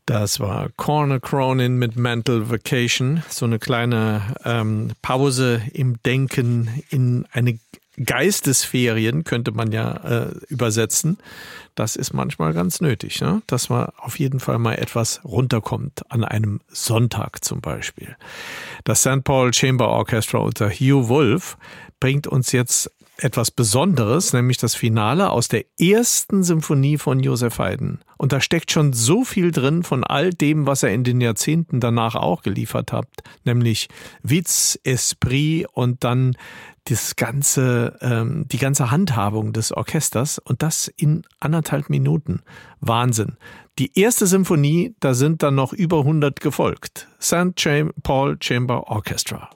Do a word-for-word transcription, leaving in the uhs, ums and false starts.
Das war Corner Cronin mit Mental Vacation. So eine kleine ähm, Pause im Denken in eine Geistesferien, könnte man ja äh, übersetzen. Das ist manchmal ganz nötig, ne? Dass man auf jeden Fall mal etwas runterkommt, an einem Sonntag zum Beispiel. Das Sankt Paul Chamber Orchestra unter Hugh Wolf bringt uns jetzt etwas Besonderes, nämlich das Finale aus der ersten Symphonie von Joseph Haydn. Und da steckt schon so viel drin von all dem, was er in den Jahrzehnten danach auch geliefert hat, nämlich Witz, Esprit und dann das ganze, ähm, die ganze Handhabung des Orchesters und das in anderthalb Minuten. Wahnsinn. Die erste Symphonie, da sind dann noch über hundert gefolgt. Sankt Paul Chamber Orchestra.